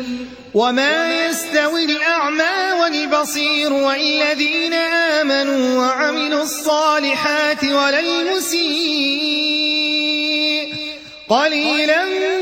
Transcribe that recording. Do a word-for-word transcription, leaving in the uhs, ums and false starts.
وما يستوي الأعمى والبصير والذين آمنوا وعملوا الصالحات ولا المسيء قليلا